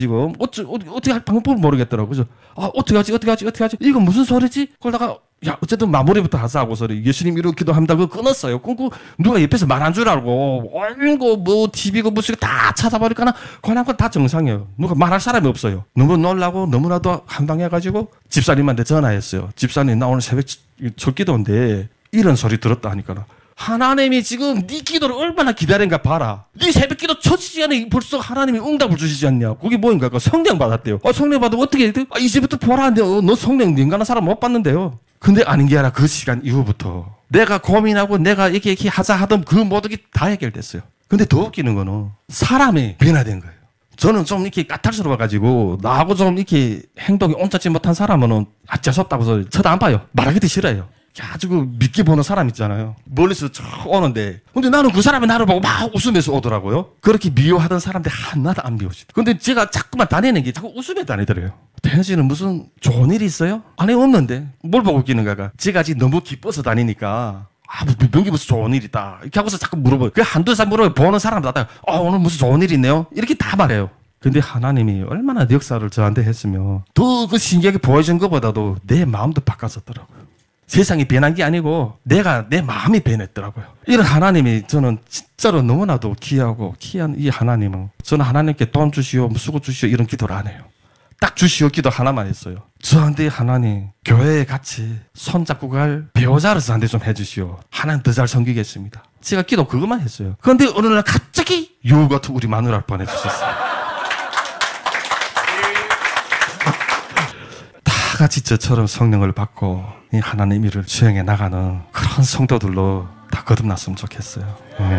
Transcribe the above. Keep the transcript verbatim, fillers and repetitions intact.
지금 어찌, 어떻게, 어떻게 할 방법을 모르겠더라고. 그래서 아 어떻게 하지 어떻게 하지 어떻게 하지 이건 무슨 소리지? 그러다가 야 어쨌든 마무리부터 하자고 소리 예수님 이렇게 기도합니다. 그거 끊었어요. 끊고 누가 옆에서 말한 줄 알고 얼고 뭐 티비고 무슨 다 찾아보니까 그냥 건 다 정상이에요. 누가 말할 사람이 없어요. 너무 놀라고 너무나도 황당해가지고 집사님한테 전화했어요. 집사님 나 오늘 새벽 첫 기도인데 이런 소리 들었다 하니까 하나님이 지금 네 기도를 얼마나 기다린가 봐라. 네 새벽 기도 첫 시간에 벌써 하나님이 응답을 주시지 않냐. 그게 뭐인가? 성령 받았대요. 아, 성령 받으면 어떻게 해야 돼? 아, 이제부터 보라는데 어, 너 성령 인간한 사람 못 받는데요. 근데 아닌 게 아니라 그 시간 이후부터 내가 고민하고 내가 이렇게 이렇게 하자 하던 그 모든 게 다 해결됐어요. 근데 더 웃기는 거는 사람이 변화된 거예요. 저는 좀 이렇게 까탈스러워가지고 나하고 좀 이렇게 행동이 옮잡지 못한 사람은 아, 재수없다고 해서 쳐다 안 봐요. 말하기도 싫어요. 아주 그 믿게 보는 사람 있잖아요. 멀리서 쭉 오는데. 근데 나는 그 사람이 나를 보고 막 웃으면서 오더라고요. 그렇게 미워하던 사람들 하나도 안 미워지다. 근데 제가 자꾸만 다니는 게 자꾸 웃으며 다니더래요. 태현 씨는 무슨 좋은 일이 있어요? 아니, 없는데. 뭘 보고 웃기는가가. 제가 아직 너무 기뻐서 다니니까. 아, 명기 무슨 좋은 일 있다. 이렇게 하고서 자꾸 물어봐요. 그 한두 살 물어봐요. 보는 사람마다. 아, 오늘 무슨 좋은 일 있네요? 이렇게 다 말해요. 근데 하나님이 얼마나 역사를 저한테 했으면 더 그 신기하게 보여준 것보다도 내 마음도 바꿨었더라고요. 세상이 변한 게 아니고 내가 내 마음이 변했더라고요. 이런 하나님이 저는 진짜로 너무나도 귀하고 귀한 이 하나님은 저는 하나님께 돈 주시오, 수고 주시오 이런 기도를 안 해요. 딱 주시오 기도 하나만 했어요. 저한테 하나님 교회에 같이 손잡고 갈 배우자를 저한테 좀 해주시오. 하나님 더 잘 섬기겠습니다. 제가 기도 그것만 했어요. 그런데 어느 날 갑자기 여우 같은 우리 마누라를 보내주셨어요. 다 같이 저처럼 성령을 받고 이 하나님 일을 수행해 나가는 그런 성도들로 다 거듭났으면 좋겠어요. 네.